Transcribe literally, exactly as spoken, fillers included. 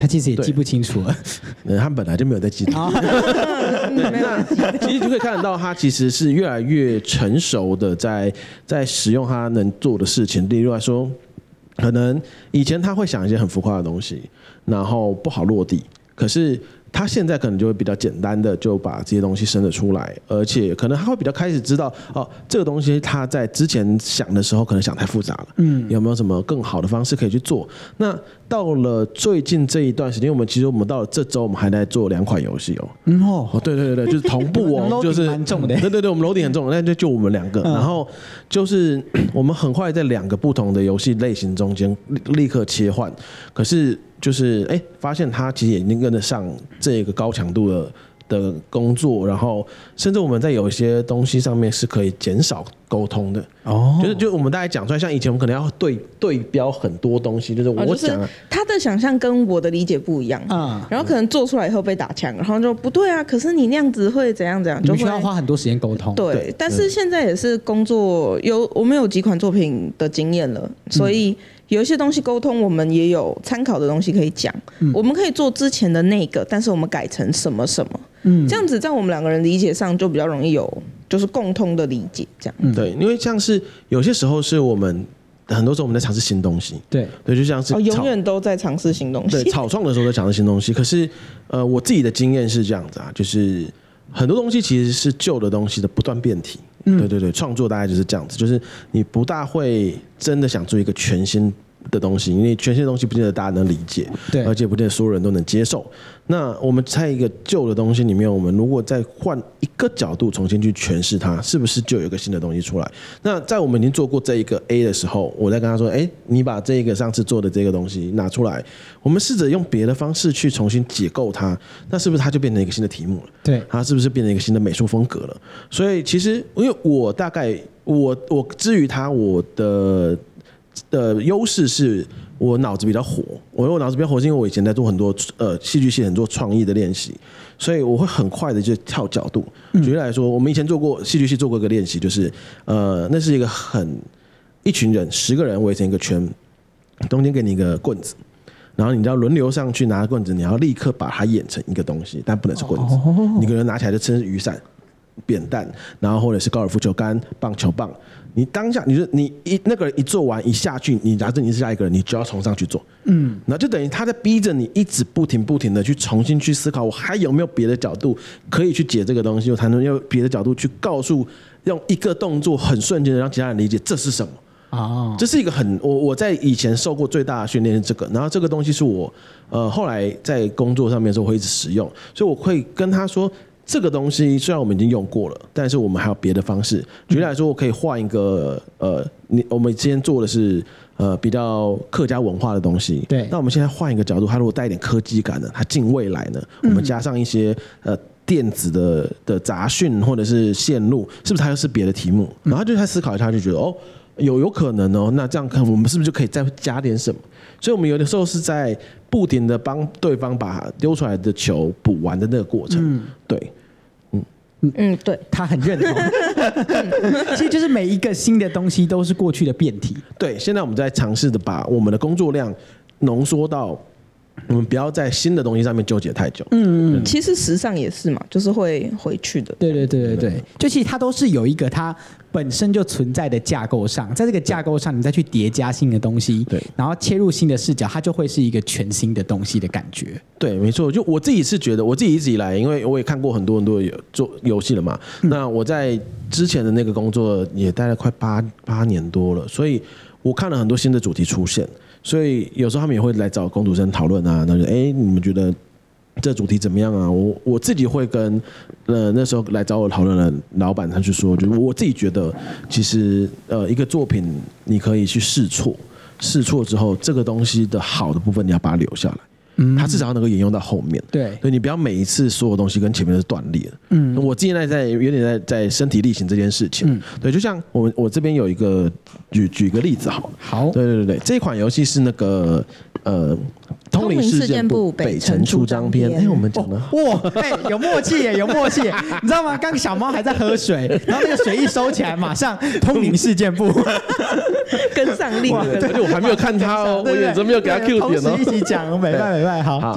他其实也记不清楚了， 嗯，他本来就没有在记得。其实就可以看得到，他其实是越来越成熟的在，在使用他能做的事情。例如来说，可能以前他会想一些很浮夸的东西，然后不好落地，可是他现在可能就会比较简单的就把这些东西生得出来，而且可能他会比较开始知道哦，这个东西他在之前想的时候可能想太复杂了，嗯，有没有什么更好的方式可以去做？那到了最近这一段时间，我们其实我们到了这周，我们还在做两款游戏哦。 嗯哦， 哦，对对对对，就是同步哦，就是蛮重的。 对对对，我们楼顶很重，那就就我们两个，嗯、然后就是我们很快在两个不同的游戏类型中间立刻切换，可是就是哎，发现它其实已经跟得上这个高强度的。的工作，然后甚至我们在有一些东西上面是可以减少沟通的哦，就是就我们大概讲出来，像以前我们可能要对对标很多东西，就是我讲、啊哦就是、 他的想象跟我的理解不一样啊、嗯，然后可能做出来以后被打枪，然后就不对啊，可是你那样子会怎样怎样，就会需要花很多时间沟通。 对，对但是现在也是工作有我们有几款作品的经验了，所以。嗯有一些东西沟通，我们也有参考的东西可以讲、嗯。我们可以做之前的那个，但是我们改成什么什么，嗯，这样子在我们两个人理解上就比较容易有就是共通的理解，这样。 嗯，对，因为像是有些时候是我们很多时候我们在尝试新东西， 对对，就像是、 哦、永远都在尝试新东西。 对，草创的时候在尝试新东西，可是呃，我自己的经验是这样子啊，就是很多东西其实是旧的东西的不断变体。嗯、对对对，创作大概就是这样子，就是你不大会真的想做一个全新的东西，因为全新的东西不见得大家能理解，对，而且不见得所有人都能接受。那我们在一个旧的东西里面，我们如果再换一个角度重新去诠释它，是不是就有一个新的东西出来？那在我们已经做过这一个 A 的时候，我再跟他说：“哎，你把这个上次做的这个东西拿出来，我们试着用别的方式去重新解构它，那是不是它就变成一个新的题目了？ 对， 它是不是变成一个新的美术风格了？所以其实，因为我大概我我至于它，我的。的优势是我脑子比较活，我我脑子比较活是因为我以前在做很多呃戏剧系很多创意的练习，所以我会很快的就跳角度。举例来说，我们以前做过戏剧系做过一个练习，就是呃那是一个很一群人十个人围成一个圈，中间给你一个棍子，然后你要轮流上去拿棍子，你要立刻把它演成一个东西，但不能是棍子，你可能拿起来就称是雨伞、扁担，然后或者是高尔夫球杆、棒球棒。你当下，你就你一那个人一做完一下去，你假设你是下一个人，你就要冲上去做，嗯，那就等于他在逼着你一直不停不停的去重新去思考，我还有没有别的角度可以去解这个东西，我才能用别的角度去告诉，用一个动作很瞬间的让其他人理解这是什么。哦，这是一个很我我在以前受过最大的训练是这个，然后这个东西是我呃后来在工作上面的时候会一直使用，所以我会跟他说。这个东西虽然我们已经用过了，但是我们还有别的方式。举例来说，我可以换一个呃，你我们今天做的是呃比较客家文化的东西，对。那我们现在换一个角度，它如果带一点科技感呢，它进未来呢，我们加上一些呃电子的的杂讯或者是线路，是不是它又是别的题目？然后他就在思考一下，就觉得哦，有有可能哦，那这样看我们是不是就可以再加点什么？所以我们有的时候是在不停的帮对方把丢出来的球补完的那个过程，嗯、对。 嗯，对， 他很认同。其实就是每一个新的东西都是过去的变体。 对，现在我们在尝试的把我们的工作量浓缩到，我们不要在新的东西上面纠结太久。 嗯嗯，其实时尚也是嘛，就是会回去的。 对对对对对，就其实它都是有一个它本身就存在的架构上，在这个架构上你再去叠加新的东西，对，然后切入新的视角，它就会是一个全新的东西的感觉。 对，没错。就我自己是觉得，我自己一直以来，因为我也看过很多很多做游戏了嘛、嗯，那我在之前的那个工作也待了快八八年多了，所以我看了很多新的主题出现。所以有时候他们也会来找工读生讨论啊，那就哎，你们觉得这主题怎么样啊？我我自己会跟呃那时候来找我讨论的老板他去说，就是我自己觉得，其实呃一个作品你可以去试错，试错之后，这个东西的好的部分你要把它留下来。嗯，它至少能够沿用到后面。对，所以你不要每一次所有东西跟前面都是断裂的。嗯，我现在在有点在在身体力行这件事情。嗯，对，就像我我这边有一个举举个例子好了。好，对对对对，这一款游戏是那个呃。通灵事件簿北城出张篇，哎，我们讲的哇，哎，有默契耶，有默契耶，你知道吗？刚刚小猫还在喝水，然后那个水一收起来，马上通灵事件簿跟上令了， 而且我还没有看它哦，我眼睛没有给它 Q 点哦， 同时一起讲，美拜美拜，好。